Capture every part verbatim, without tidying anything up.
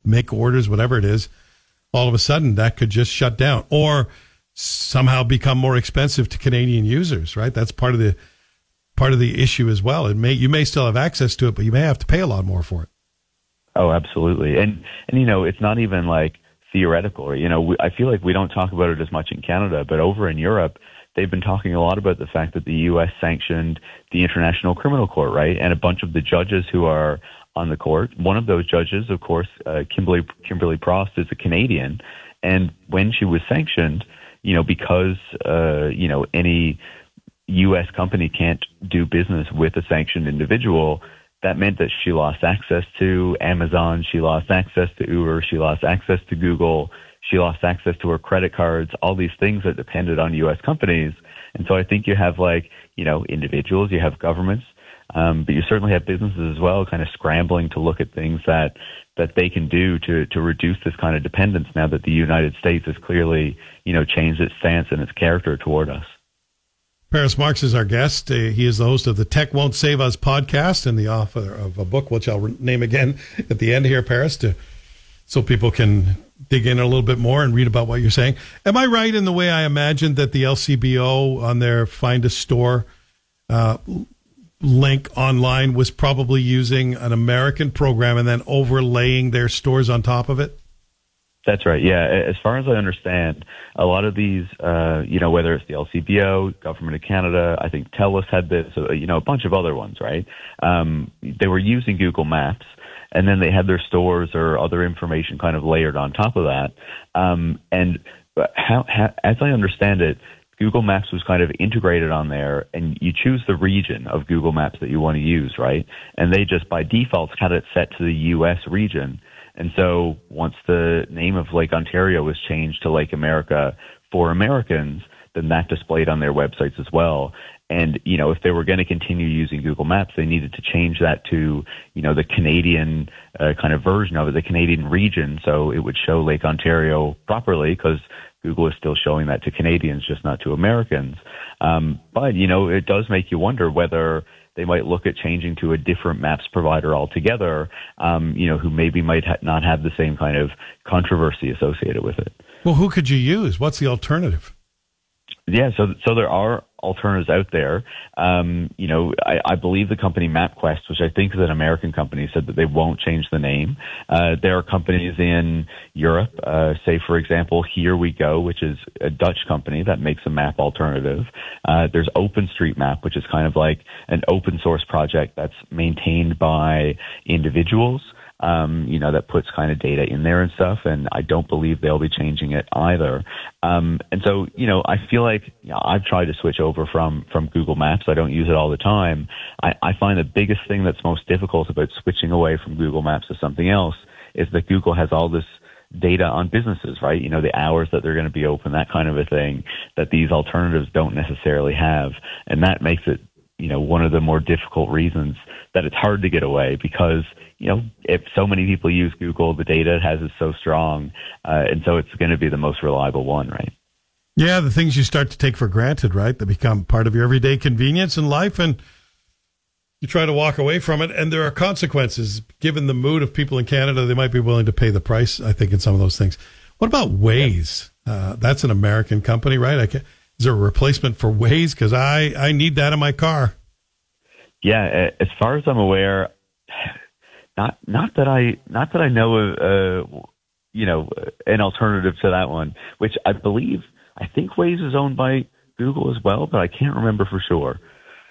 make orders, whatever it is, all of a sudden that could just shut down or somehow become more expensive to Canadian users, right? That's part of the part of the issue as well. It may you may still have access to it, but you may have to pay a lot more for it. Oh, absolutely. And, and you know, it's not even like theoretical. You know, we, I feel like we don't talk about it as much in Canada, but over in Europe, they've been talking a lot about the fact that the U S sanctioned the International Criminal Court, right? And a bunch of the judges who are on the court, one of those judges, of course, uh, Kimberly, Kimberly Prost, is a Canadian. And when she was sanctioned, you know, because, uh, you know, any U S company can't do business with a sanctioned individual, that meant that she lost access to Amazon, she lost access to Uber, she lost access to Google, she lost access to her credit cards, all these things that depended on U S companies. And so I think you have like, you know, individuals, you have governments, um, but you certainly have businesses as well kind of scrambling to look at things that, that they can do to, to reduce this kind of dependence now that the United States has clearly, you know, changed its stance and its character toward us. Paris Marx is our guest. Uh, he is the host of the Tech Won't Save Us podcast and the author of a book, which I'll name again at the end here, Paris, to, so people can dig in a little bit more and read about what you're saying. Am I right in the way I imagined that the L C B O on their Find a Store uh, link online was probably using an American program and then overlaying their stores on top of it? That's right. Yeah. As far as I understand, a lot of these, uh, you know, whether it's the L C B O, Government of Canada, I think TELUS had this, uh, you know, a bunch of other ones, right? Um, they were using Google Maps, and then they had their stores or other information kind of layered on top of that. Um, and how, how, as I understand it, Google Maps was kind of integrated on there, and you choose the region of Google Maps that you want to use, right? And they just by default had it set to the U S region. And so once the name of Lake Ontario was changed to Lake America for Americans, then that displayed on their websites as well. And, you know, if they were going to continue using Google Maps, they needed to change that to, you know, the Canadian uh, kind of version of it, the Canadian region, so it would show Lake Ontario properly, because Google is still showing that to Canadians, just not to Americans. Um, but, you know, it does make you wonder whether they might look at changing to a different maps provider altogether, um, you know, who maybe might ha- not have the same kind of controversy associated with it. Well, who could you use? What's the alternative? Yeah, so so there are alternatives out there. Um, you know, I, I believe the company MapQuest, which I think is an American company, said that they won't change the name. Uh, there are companies in Europe, uh, say, for example, Here We Go, which is a Dutch company that makes a map alternative. Uh, there's OpenStreetMap, which is kind of like an open source project that's maintained by individuals. Um, you know, that puts kind of data in there and stuff, and I don't believe they'll be changing it either. Um, and so, you know, I feel like you know, I've tried to switch over from, from Google Maps. I don't use it all the time. I, I find the biggest thing that's most difficult about switching away from Google Maps to something else is that Google has all this data on businesses, right? You know, the hours that they're going to be open, that kind of a thing that these alternatives don't necessarily have. And that makes it, you know, one of the more difficult reasons that it's hard to get away, because you know, if so many people use Google, the data it has is so strong, uh, and so it's going to be the most reliable one, right? Yeah, the things you start to take for granted, right? They become part of your everyday convenience in life, and you try to walk away from it, and there are consequences. Given the mood of people in Canada, they might be willing to pay the price, I think, in some of those things. What about Waze? Uh, that's an American company, right? I can, is there a replacement for Waze? Because I, I need that in my car. Yeah, as far as I'm aware, Not, not that I, not that I know of, uh, you know, an alternative to that one, which I believe, I think Waze is owned by Google as well, but I can't remember for sure.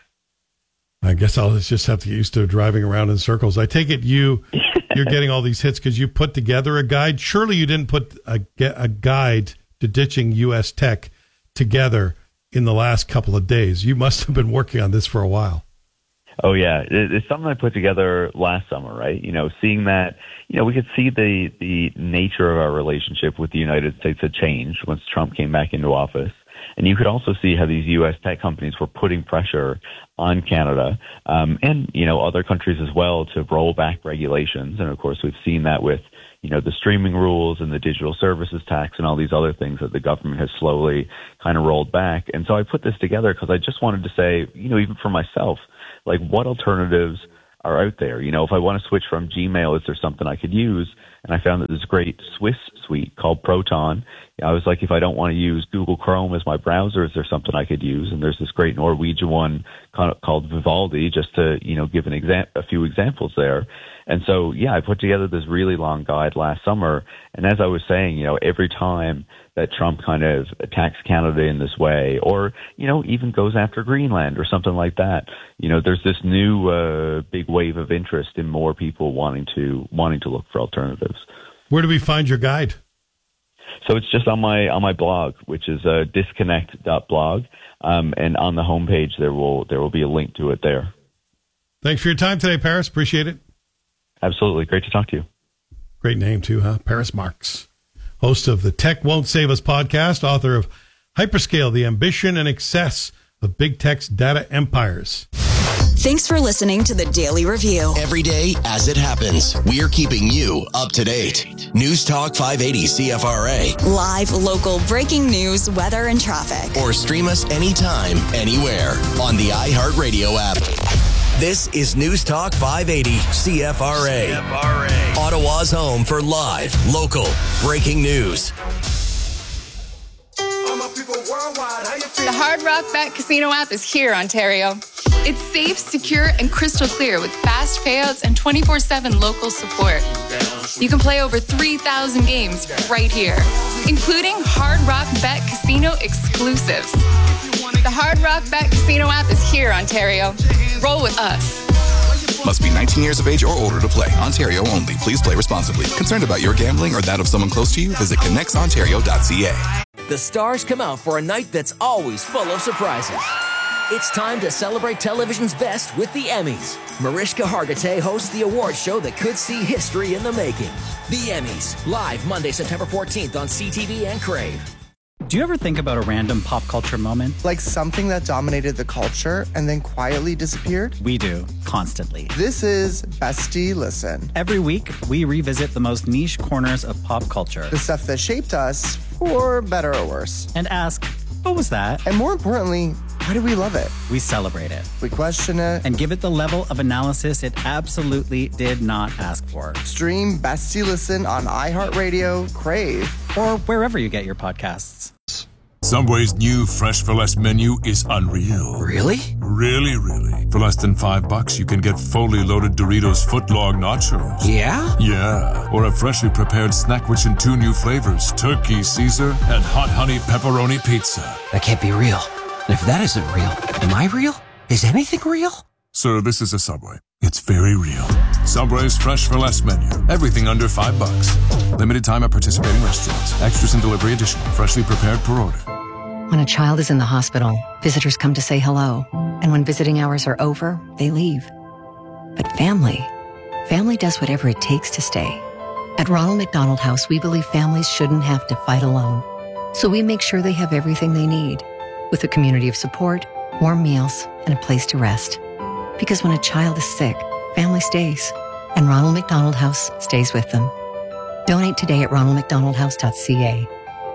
I guess I'll just have to get used to driving around in circles. I take it you, you're getting all these hits because you put together a guide. Surely you didn't put a, a guide to ditching U S tech together in the last couple of days. You must have been working on this for a while. Oh, yeah. It's something I put together last summer, right? You know, seeing that, you know, we could see the, the nature of our relationship with the United States had changed once Trump came back into office. And you could also see how these U S tech companies were putting pressure on Canada um, and, you know, other countries as well to roll back regulations. And, of course, we've seen that with, you know, the streaming rules and the digital services tax and all these other things that the government has slowly kind of rolled back. And so I put this together because I just wanted to say, you know, even for myself, like what alternatives are out there? You know, if I want to switch from Gmail, is there something I could use? and I found that there's a great Swiss suite called Proton. I was like, if I don't want to use Google Chrome as my browser, is there something I could use? And there's this great Norwegian one called Vivaldi, just to, you know, give an exam- a few examples there. And so, yeah, I put together this really long guide last summer. And as I was saying, you know, every time that Trump kind of attacks Canada in this way, or, you know, even goes after Greenland or something like that, you know, there's this new uh, big wave of interest in more people wanting to wanting to look for alternatives. Where do we find your guide? So it's just on my on my blog, which is uh, disconnect dot blog, um, and on the homepage there will there will be a link to it there. Thanks for your time today, Paris. Appreciate it. Absolutely. Great to talk to you. Great name, too, huh? Paris Marx, host of the Tech Won't Save Us podcast, author of Hyperscale, The Ambition and Excess of Big Tech's Data Empires. Thanks for listening to the Daily Review. Every day as it happens, we're keeping you up to date. News Talk five eighty C F R A. Live, local, breaking news, weather, and traffic. Or stream us anytime, anywhere on the iHeartRadio app. This is News Talk five eighty C F R A. C F R A. Ottawa's home for live, local, breaking news. The Hard Rock Bet Casino app is here, Ontario. It's safe, secure, and crystal clear with fast payouts and twenty-four seven local support. You can play over three thousand games right here, including Hard Rock Bet Casino exclusives. The Hard Rock Bet Casino app is here, Ontario. Roll with us. Must be nineteen years of age or older to play. Ontario only. Please play responsibly. Concerned about your gambling or that of someone close to you? Visit connects ontario dot c a. The stars come out for a night that's always full of surprises. It's time to celebrate television's best with the Emmys. Mariska Hargitay hosts the award show that could see history in the making. The Emmys, live Monday, September fourteenth on C T V and Crave. Do you ever think about a random pop culture moment? Like something that dominated the culture and then quietly disappeared? We do, constantly. This is Bestie Listen. Every week, we revisit the most niche corners of pop culture. The stuff that shaped us, for better or worse. And ask, what was that? And more importantly, why do we love it? We celebrate it. We question it. And give it the level of analysis it absolutely did not ask for. Stream Bestie Listen on iHeartRadio, Crave, or wherever you get your podcasts. Subway's new Fresh for Less menu is unreal. Really? Really, really. For less than five bucks, you can get fully loaded Doritos footlong nachos. Yeah? Yeah. Or a freshly prepared snack rich in two new flavors, Turkey Caesar and Hot Honey Pepperoni Pizza. That can't be real. And if that isn't real, am I real? Is anything real? Sir, this is a Subway. It's very real. Subway's Fresh for Less menu. Everything under five bucks. Limited time at participating restaurants. Extras and delivery additional. Freshly prepared per order. When a child is in the hospital, visitors come to say hello. And when visiting hours are over, they leave. But family, family does whatever it takes to stay. At Ronald McDonald House, we believe families shouldn't have to fight alone. So we make sure they have everything they need, with a community of support, warm meals, and a place to rest. Because when a child is sick, family stays, and Ronald McDonald House stays with them. Donate today at ronald mcdonald house dot c a.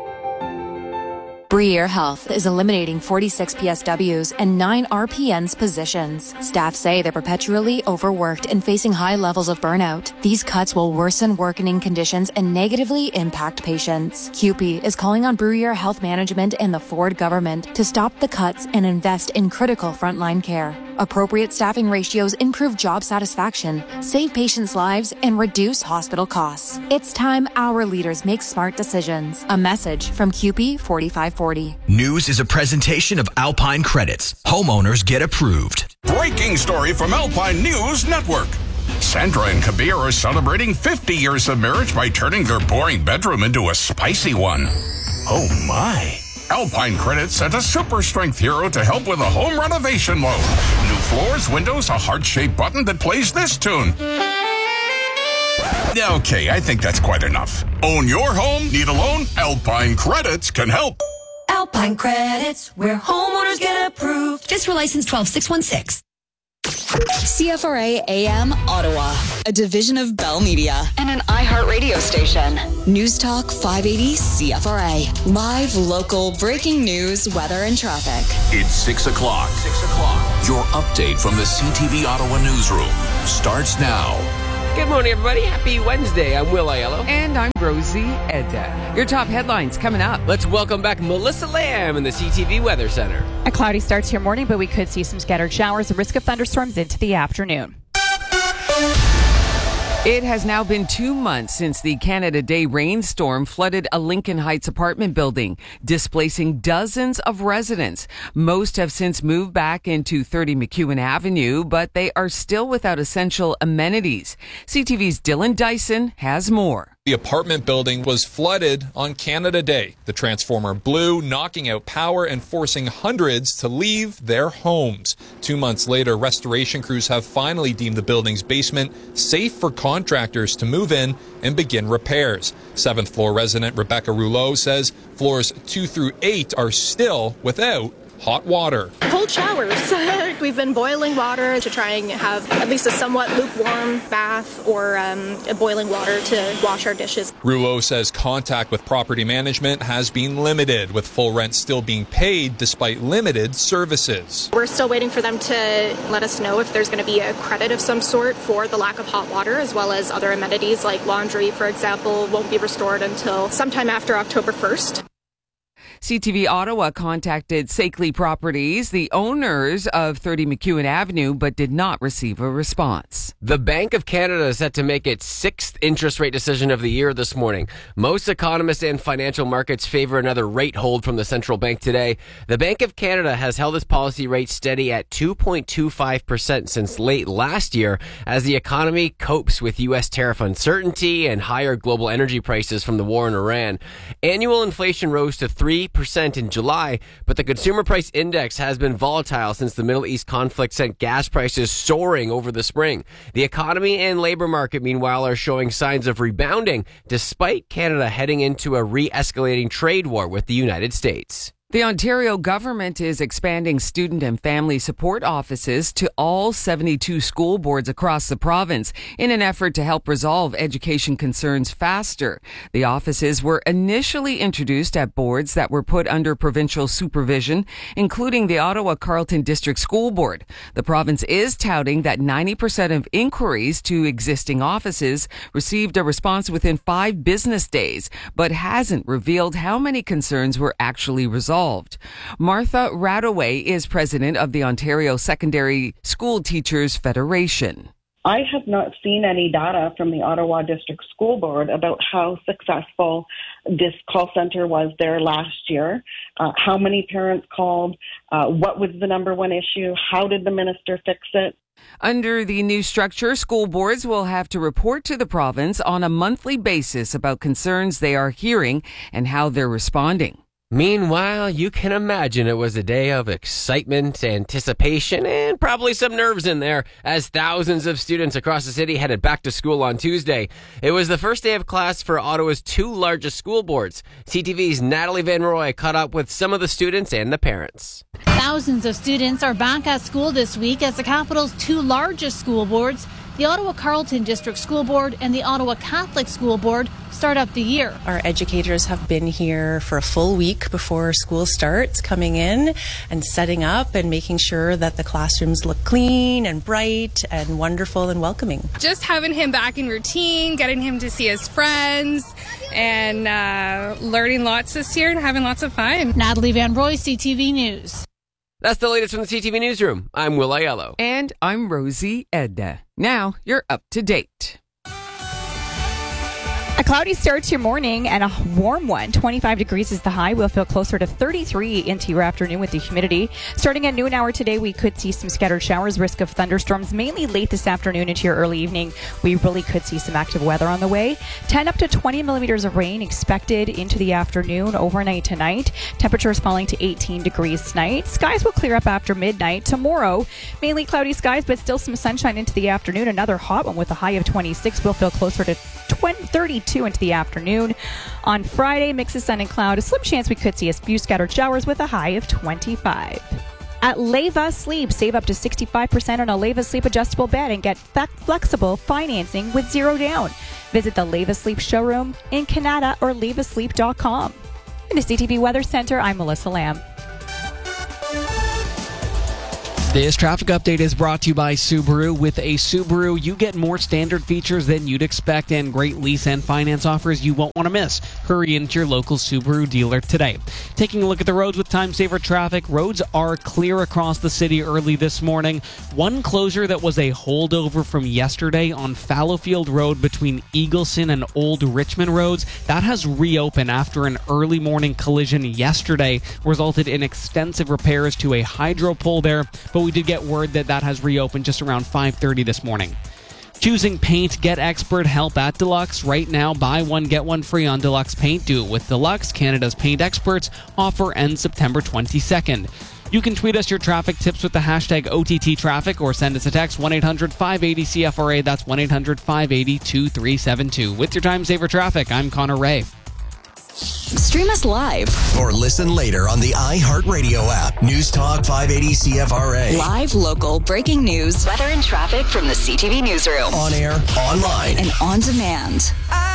Bruyere Health is eliminating forty-six P S Ws and nine R P Ns positions. Staff say they're perpetually overworked and facing high levels of burnout. These cuts will worsen working conditions and negatively impact patients. C U P E is calling on Bruyere Health Management and the Ford government to stop the cuts and invest in critical frontline care. Appropriate staffing ratios improve job satisfaction, save patients' lives, and reduce hospital costs. It's time our leaders make smart decisions. A message from C U P E forty-five forty. News is a presentation of Alpine Credits. Homeowners get approved. Breaking story from Alpine News Network. Sandra and Kabir are celebrating fifty years of marriage by turning their boring bedroom into a spicy one. Oh my. Alpine Credit sent a super strength hero to help with a home renovation loan. New floors, windows, a heart-shaped button that plays this tune. Okay, I think that's quite enough. Own your home? Need a loan? Alpine Credits can help. Alpine Credits, where homeowners get approved. Fiscal license twelve six one six. C F R A A M Ottawa, a division of Bell Media and an iHeart radio station. News Talk five eighty C F R A. Live, local, breaking news, weather, and traffic. It's six o'clock. Six o'clock. Your update from the C T V Ottawa newsroom starts now. Good morning, everybody. Happy Wednesday. I'm Will Aiello. And I'm Rosie Edda. Your top headlines coming up. Let's welcome back Melissa Lamb in the C T V Weather Center. A cloudy start to your morning, but we could see some scattered showers, a risk of thunderstorms into the afternoon. It has now been two months since the Canada Day rainstorm flooded a Lincoln Heights apartment building, displacing dozens of residents. Most have since moved back into thirty McEwen Avenue, but they are still without essential amenities. C T V's Dylan Dyson has more. The apartment building was flooded on Canada Day. The transformer blew, knocking out power and forcing hundreds to leave their homes. Two months later, restoration crews have finally deemed the building's basement safe for contractors to move in and begin repairs. Seventh floor resident Rebecca Rouleau says floors two through eight are still without hot water. Cold showers. We've been boiling water to try and have at least a somewhat lukewarm bath or um, boiling water to wash our dishes. Rouleau says contact with property management has been limited, with full rent still being paid despite limited services. We're still waiting for them to let us know if there's going to be a credit of some sort for the lack of hot water, as well as other amenities like laundry, for example, won't be restored until sometime after October first. C T V Ottawa contacted Sakely Properties, the owners of thirty McEwen Avenue, but did not receive a response. The Bank of Canada is set to make its sixth interest rate decision of the year this morning. Most economists and financial markets favor another rate hold from the central bank today. The Bank of Canada has held its policy rate steady at two point two five percent since late last year as the economy copes with U S tariff uncertainty and higher global energy prices from the war in Iran. Annual inflation rose to three percent in July, but the consumer price index has been volatile since the Middle East conflict sent gas prices soaring over the spring. The economy and labor market, meanwhile, are showing signs of rebounding despite Canada heading into a re-escalating trade war with the United States. The Ontario government is expanding student and family support offices to all seventy-two school boards across the province in an effort to help resolve education concerns faster. The offices were initially introduced at boards that were put under provincial supervision, including the Ottawa Carleton District School Board. The province is touting that ninety percent of inquiries to existing offices received a response within five business days, but hasn't revealed how many concerns were actually resolved. Martha Radaway is president of the Ontario Secondary School Teachers Federation. I have not seen any data from the Ottawa District School Board about how successful this call center was there last year, uh, how many parents called, uh, what was the number one issue, how did the minister fix it. Under the new structure, school boards will have to report to the province on a monthly basis about concerns they are hearing and how they're responding. Meanwhile, you can imagine it was a day of excitement, anticipation, and probably some nerves in there as thousands of students across the city headed back to school on Tuesday. It was the first day of class for Ottawa's two largest school boards. C T V's Natalie Van Roy caught up with some of the students and the parents. Thousands of students are back at school this week as the capital's two largest school boards, the Ottawa Carleton District School Board and the Ottawa Catholic School Board, start up the year. Our educators have been here for a full week before school starts, coming in and setting up and making sure that the classrooms look clean and bright and wonderful and welcoming. Just having him back in routine, getting him to see his friends, and uh, learning lots this year and having lots of fun. Natalie Van Roy, C T V News. That's the latest from the C T V Newsroom. I'm Will Aiello. And I'm Rosie Edda. Now you're up to date. A cloudy start to your morning and a warm one. twenty-five degrees is the high. We'll feel closer to thirty-three into your afternoon with the humidity. Starting at noon hour today, we could see some scattered showers, risk of thunderstorms, mainly late this afternoon into your early evening. We really could see some active weather on the way. ten up to twenty millimeters of rain expected into the afternoon, overnight tonight. Temperatures falling to eighteen degrees tonight. Skies will clear up after midnight. Tomorrow, mainly cloudy skies, but still some sunshine into the afternoon. Another hot one with a high of twenty-six. We'll feel closer to thirty-two into the afternoon. On Friday, mix of sun and cloud. A slim chance we could see a few scattered showers with a high of twenty-five. At Leva Sleep, save up to sixty-five percent on a Leva Sleep adjustable bed and get flexible financing with zero down. Visit the Leva Sleep showroom in Canada or leva sleep dot com. In the C T V Weather Center, I'm Melissa Lamb. This traffic update is brought to you by Subaru. With a Subaru, you get more standard features than you'd expect and great lease and finance offers you won't want to miss. Hurry into your local Subaru dealer today. Taking a look at the roads with time saver traffic, roads are clear across the city early this morning. One closure that was a holdover from yesterday on Fallowfield Road between Eagleson and Old Richmond Roads, that has reopened after an early morning collision yesterday resulted in extensive repairs to a hydro pole there, but we did get word that that has reopened just around five thirty this morning. Choosing paint, get expert help at Deluxe. Right now, buy one, get one free on Deluxe Paint. Do it with Deluxe, Canada's paint experts. Offer ends September twenty-second. You can tweet us your traffic tips with the hashtag O T T traffic or send us a text one eight hundred five eight zero C F R A. That's one eight hundred five eight zero two three seven two. With your time saver traffic, I'm Connor Ray. Stream us live or listen later on the iHeartRadio app. News Talk five eighty C F R A. Live, local, breaking news, weather and traffic from the C T V newsroom. On air, online, and on demand. I